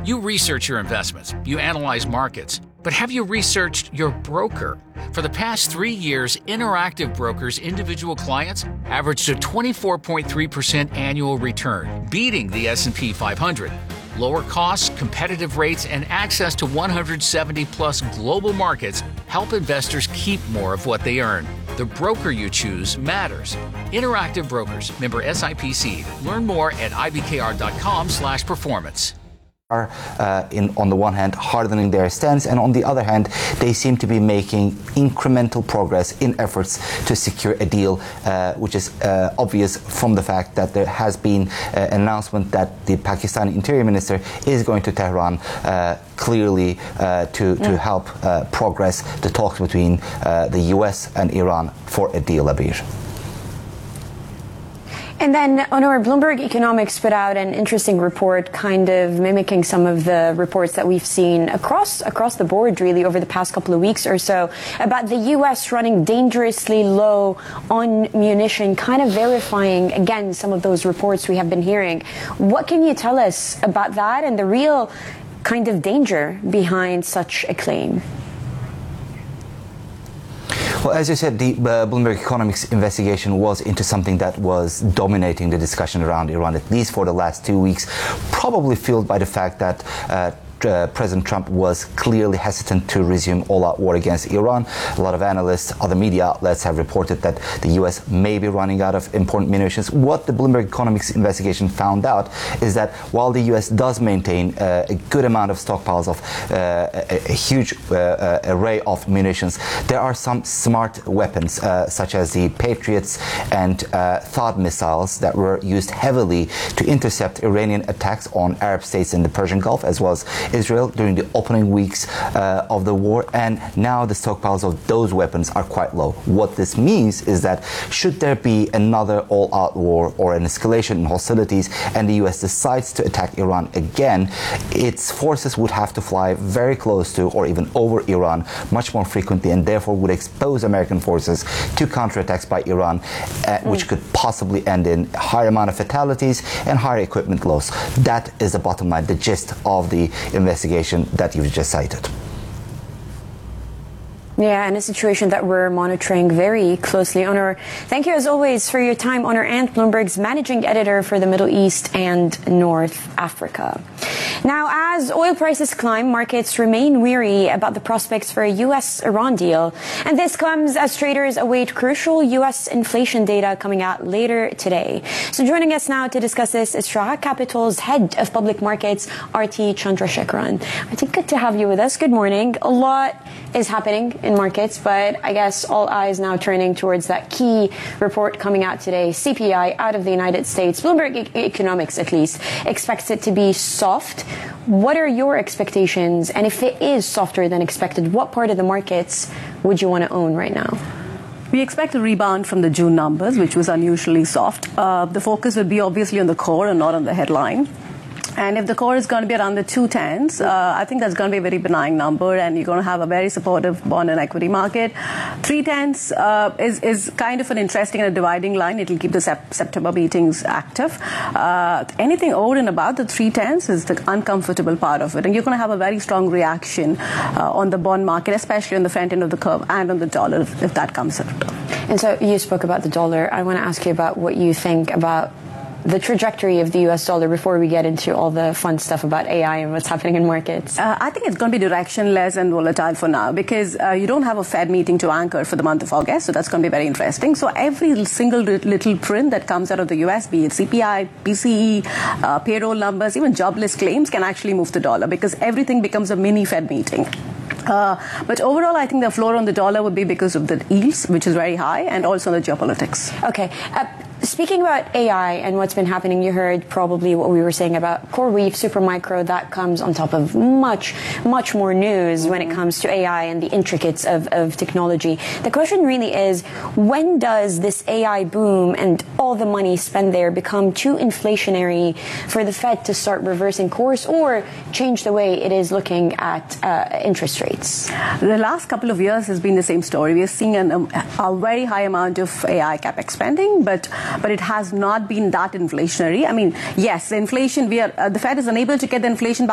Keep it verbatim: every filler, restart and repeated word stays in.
You research your investments, you analyze markets, but have you researched your broker? For the past three years, Interactive Brokers' individual clients averaged a twenty-four point three percent annual return, beating the S and P five hundred. Lower costs, competitive rates, and access to one hundred seventy plus global markets help investors keep more of what they earn. The broker you choose matters. Interactive Brokers, member S I P C. Learn more at I B K R dot com slash performance. Are uh, in, on the one hand, hardening their stance, and on the other hand, they seem to be making incremental progress in efforts to secure a deal, uh, which is uh, obvious from the fact that there has been uh, an announcement that the Pakistani Interior Minister is going to Tehran uh, clearly uh, to, to mm. help uh, progress the talks between uh, the U S and Iran for a deal, Abir. And then, Onur, Bloomberg Economics put out an interesting report, kind of mimicking some of the reports that we've seen across across the board, really, over the past couple of weeks or so, about the U S running dangerously low on munition, kind of verifying, again, some of those reports we have been hearing. What can you tell us about that and the real kind of danger behind such a claim? Well, as you said, the uh, Bloomberg Economics investigation was into something that was dominating the discussion around Iran, at least for the last two weeks, probably fueled by the fact that uh, Uh, President Trump was clearly hesitant to resume all-out war against Iran. A lot of analysts, other media outlets have reported that the U S may be running out of important munitions. What the Bloomberg Economics investigation found out is that while the U S does maintain uh, a good amount of stockpiles of uh, a, a huge uh, uh, array of munitions, there are some smart weapons, uh, such as the Patriots and uh, THAAD missiles that were used heavily to intercept Iranian attacks on Arab states in the Persian Gulf, as well as Israel during the opening weeks uh, of the war, and now the stockpiles of those weapons are quite low. What this means is that should there be another all-out war or an escalation in hostilities and the U S decides to attack Iran again, its forces would have to fly very close to or even over Iran much more frequently, and therefore would expose American forces to counterattacks by Iran, uh, mm. which could possibly end in a higher amount of fatalities and higher equipment loss. That is the bottom line, the gist of the investigation that you've just cited. Yeah, and a situation that we're monitoring very closely. Onur, thank you as always for your time. Onur Ant, Bloomberg's managing editor for the Middle East and North Africa. Now, as oil prices climb, markets remain weary about the prospects for a U S Iran deal. And this comes as traders await crucial U S inflation data coming out later today. So joining us now to discuss this is Shahak Capital's head of public markets, Arti Chandrasekaran. Arti, good to have you with us. Good morning. A lot is happening in markets, but I guess all eyes now turning towards that key report coming out today, C P I out of the United States. Bloomberg e- Economics, at least, expects it to be soft. What are your expectations? And if it is softer than expected, what part of the markets would you want to own right now? We expect a rebound from the June numbers, which was unusually soft. Uh, the focus would be obviously on the core and not on the headline. And if the core is going to be around the two tens, uh, I think that's going to be a very benign number, and you're going to have a very supportive bond and equity market. three tenths uh, is, is kind of an interesting and a dividing line. It will keep the sep- September meetings active. Uh, anything over and about the three tenths is the uncomfortable part of it, and you're going to have a very strong reaction uh, on the bond market, especially on the front end of the curve and on the dollar, if, if that comes out. And so you spoke about the dollar. I want to ask you about what you think about the trajectory of the U S dollar before we get into all the fun stuff about A I and what's happening in markets. Uh, I think it's going to be directionless and volatile for now, because uh, you don't have a Fed meeting to anchor for the month of August, so that's going to be very interesting. So every single little print that comes out of the U S, be it C P I, P C E, uh, payroll numbers, even jobless claims, can actually move the dollar, because everything becomes a mini Fed meeting. Uh, but overall, I think the floor on the dollar would be because of the yields, which is very high, and also the geopolitics. Okay. Uh, Speaking about A I and what's been happening, you heard probably what we were saying about CoreWeave, Supermicro. That comes on top of much, much more news when it comes to A I and the intricacies of, of technology. The question really is, when does this A I boom and all the money spent there become too inflationary for the Fed to start reversing course or change the way it is looking at uh, interest rates? The last couple of years has been the same story. We are seeing an, um, a very high amount of A I capex spending, but but it has not been that inflationary. I mean, yes, the inflation, we are, uh, the Fed is unable to get the inflation back